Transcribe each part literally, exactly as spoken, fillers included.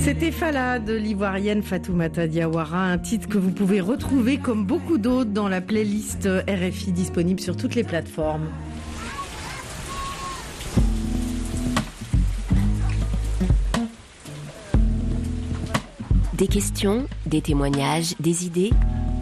C'était Fala de l'ivoirienne Fatoumata Diawara, un titre que vous pouvez retrouver comme beaucoup d'autres dans la playlist R F I disponible sur toutes les plateformes. Des questions, des témoignages, des idées.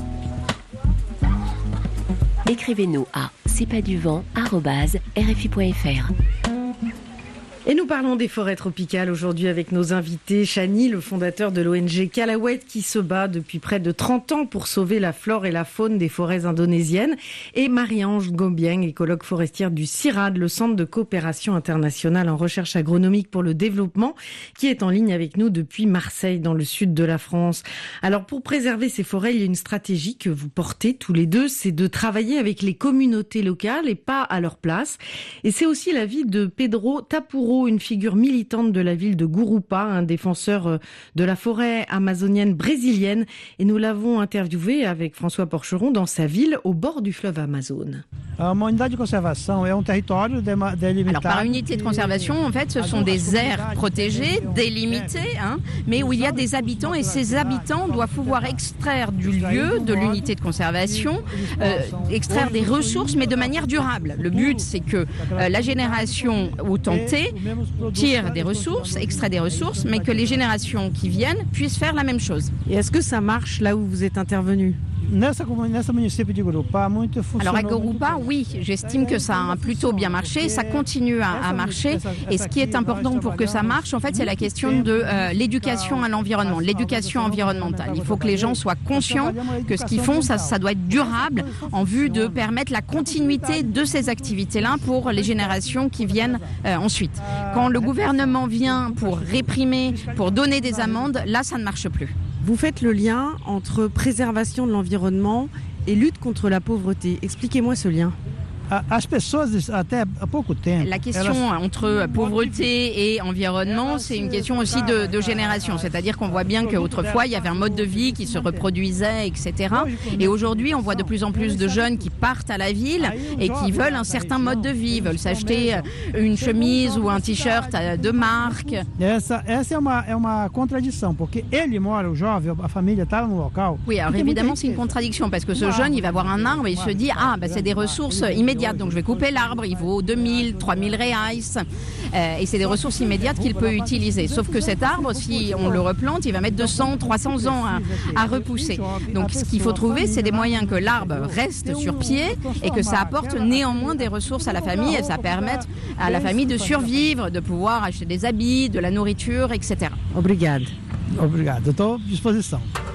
Écrivez-nous à c'est pas du vent arobase r f i point f r. Et nous parlons des forêts tropicales aujourd'hui avec nos invités. Chani, le fondateur de l'O N G Kalawet, qui se bat depuis près de trente ans pour sauver la flore et la faune des forêts indonésiennes. Et Marie-Ange Gombieng, écologue forestière du CIRAD, le Centre de coopération internationale en recherche agronomique pour le développement, qui est en ligne avec nous depuis Marseille, dans le sud de la France. Alors, pour préserver ces forêts, il y a une stratégie que vous portez tous les deux, c'est de travailler avec les communautés locales et pas à leur place. Et c'est aussi l'avis de Pedro Tapuro, une figure militante de la ville de Gurupa, un défenseur de la forêt amazonienne brésilienne. Et nous l'avons interviewé avec François Porcheron dans sa ville, au bord du fleuve Amazone. Alors, par unité de conservation, en fait, ce sont des aires protégées, délimitées, hein, mais où il y a des habitants et ces habitants doivent pouvoir extraire du lieu, de l'unité de conservation, euh, extraire des ressources, mais de manière durable. Le but, c'est que euh, la génération ou tentée tire des ressources, extrait des ressources, mais que les générations qui viennent puissent faire la même chose. Et est-ce que ça marche là où vous êtes intervenu ? Alors à Gurupa, oui, j'estime que ça a plutôt bien marché, ça continue à, à marcher. Et ce qui est important pour que ça marche, en fait, c'est la question de euh, l'éducation à l'environnement, l'éducation environnementale. Il faut que les gens soient conscients que ce qu'ils font, ça, ça doit être durable en vue de permettre la continuité de ces activités-là pour les générations qui viennent euh, ensuite. Quand le gouvernement vient pour réprimer, pour donner des amendes, là, ça ne marche plus. Vous faites le lien entre préservation de l'environnement et lutte contre la pauvreté. Expliquez-moi ce lien. La question entre pauvreté et environnement, c'est une question aussi de, de génération. C'est-à-dire qu'on voit bien qu'autrefois, il y avait un mode de vie qui se reproduisait, et cetera. Et aujourd'hui, on voit de plus en plus de jeunes qui partent à la ville et qui veulent un certain mode de vie, veulent s'acheter une chemise ou un t-shirt de marque. Oui, alors évidemment, c'est une contradiction parce que ce jeune, il va voir un arbre et il se dit « Ah, bah, c'est des ressources immédiates. Donc je vais couper l'arbre, il vaut deux mille, trois mille reais euh, et c'est des ressources immédiates qu'il peut utiliser. Sauf que cet arbre, si on le replante, il va mettre deux cents, trois cents ans à, à repousser. Donc ce qu'il faut trouver, c'est des moyens que l'arbre reste sur pied et que ça apporte néanmoins des ressources à la famille et ça permette à la famille de survivre, de pouvoir acheter des habits, de la nourriture, et cetera. Obrigado. Obrigado, estou à disposição.